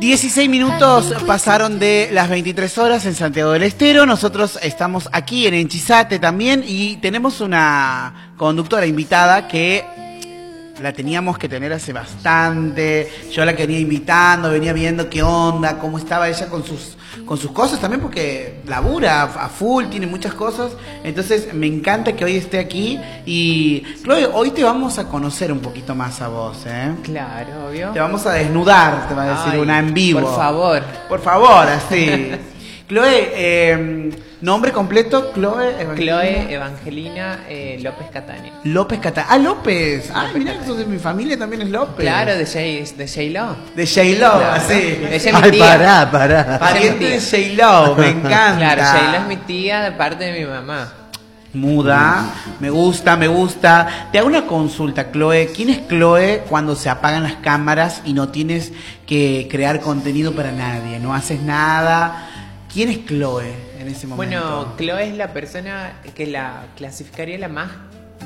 16 minutos pasaron de las 23 horas en Santiago del Estero. Nosotros estamos aquí en Enchizate también y tenemos una conductora invitada que la teníamos que tener hace bastante. Yo la quería invitando, venía viendo qué onda, cómo estaba ella con sus cosas también, porque labura a full, tiene muchas cosas. Entonces me encanta que hoy esté aquí. Y Chloe, hoy te vamos a conocer un poquito más a vos, ¿eh? Claro, obvio. Te vamos a desnudar, te va a decir una en vivo. Por favor. Por favor, así. Chloe, nombre completo, Chloe Evangelina López Catania. López Catania. Ah, López. Ah, mira, que sos de mi familia también es López. Claro, de J-Lo. De J-Lo, así. Ella es mi tía. Pará. Pariente de J-Lo, me encanta. Claro, J-Lo es mi tía de parte de mi mamá. Muda, me gusta. Te hago una consulta, Chloe. ¿Quién es Chloe cuando se apagan las cámaras y no tienes que crear contenido para nadie? No haces nada. ¿Quién es Chloe en ese momento? Bueno, Chloe es la persona que la clasificaría la más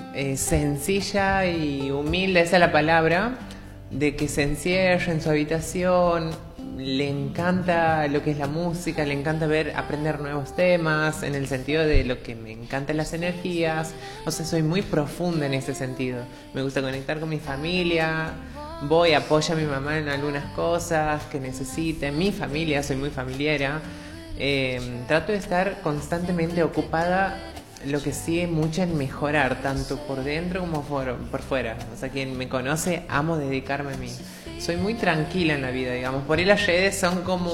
sencilla y humilde, esa es la palabra, de que se encierra en su habitación, le encanta lo que es la música, le encanta aprender nuevos temas, en el sentido de lo que me encantan las energías. O sea, soy muy profunda en ese sentido. Me gusta conectar con mi familia, apoyo a mi mamá en algunas cosas que necesite. Mi familia, soy muy familiera. Trato de estar constantemente ocupada, lo que sí es mucho en mejorar, tanto por dentro como por fuera. O sea, quien me conoce, amo dedicarme a mí. Soy muy tranquila en la vida, digamos. Por ahí las redes son como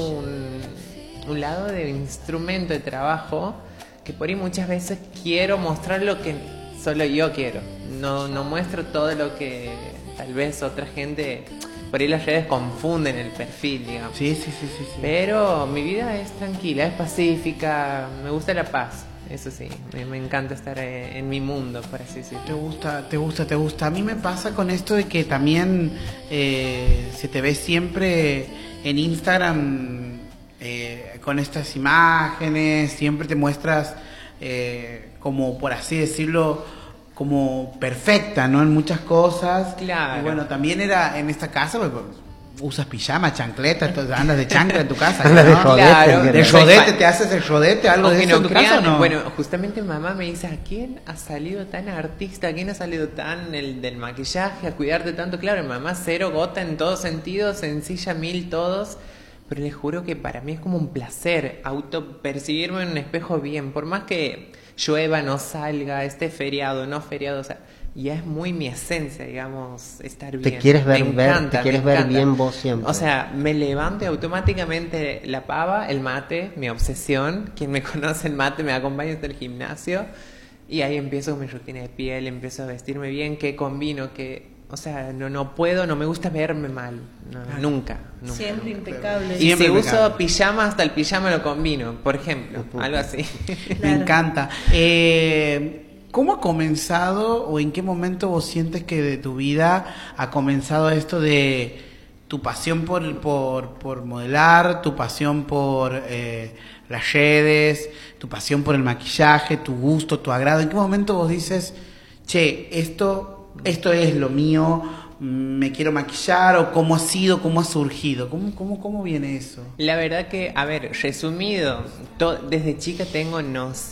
un lado de instrumento de trabajo, que por ahí muchas veces quiero mostrar lo que solo yo quiero. No muestro todo lo que tal vez otra gente... Por ahí las redes confunden el perfil, digamos. Sí. Pero mi vida es tranquila, es pacífica, me gusta la paz. Eso sí, me encanta estar en mi mundo, por así decirlo. Te gusta. A mí me pasa con esto de que también se te ve siempre en Instagram con estas imágenes, siempre te muestras como, por así decirlo, como perfecta, ¿no? En muchas cosas. Claro. Y bueno, también era en esta casa, pues, usas pijama, chancleta, entonces andas de chancla en tu casa, ¿no? De rodete, claro. ¿De rodete? ¿Te haces el rodete? ¿Algo de eso en tu casa o no? Bueno, justamente mamá me dice, ¿a quién ha salido tan artista? ¿A quién ha salido tan del maquillaje? A cuidarte tanto. Claro, mamá cero gota en todos sentidos, sencilla mil todos. Pero les juro que para mí es como un placer autopercibirme en un espejo bien. Por más que llueva, no salga, esté feriado, no feriado, o sea, ya es muy mi esencia, digamos, estar bien. Te quieres ver bien vos siempre. O sea, me levanto y automáticamente la pava, el mate, mi obsesión. Quien me conoce el mate me acompaña hasta el gimnasio. Y ahí empiezo con mi rutina de piel, empiezo a vestirme bien, que combino, o sea, no puedo, no me gusta verme mal. Nunca. Siempre impecable. Y si uso pijama, hasta el pijama lo combino, por ejemplo, algo así. Me encanta. ¿Cómo ha comenzado o en qué momento vos sientes que de tu vida ha comenzado esto de tu pasión por modelar, tu pasión por las redes, tu pasión por el maquillaje, tu gusto, tu agrado? ¿En qué momento vos dices, che, esto es lo mío, me quiero maquillar? ¿O cómo ha sido, cómo ha surgido? ¿Cómo viene eso? La verdad que, a ver, resumido, desde chica tengo